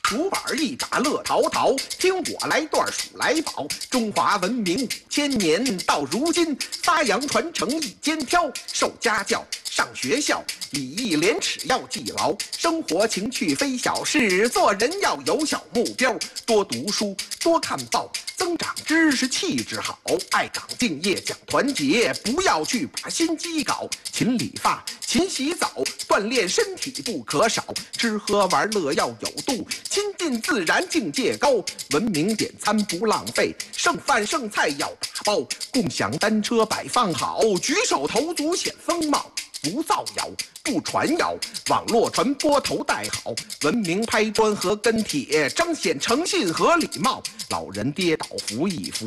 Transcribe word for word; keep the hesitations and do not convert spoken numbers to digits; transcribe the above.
竹板一打乐淘淘，听我来段数来宝。中华文明五千年，到如今发扬传承一肩挑。受家教，上学校，礼义廉耻要记牢。生活情趣非小事，做人要有小目标。多读书，多看报，增长知识，气质好。爱岗敬业讲团结，不要去把心机搞。勤理发，勤洗澡，锻炼身体不可少。吃喝玩乐要有度，亲近自然境界高。文明点餐不浪费，剩饭剩菜要打包。共享单车摆放好，举手投足显风貌。不造谣，不传谣，网络传播头戴好。文明拍砖和跟帖，彰显诚信和礼貌。老人跌倒扶一扶，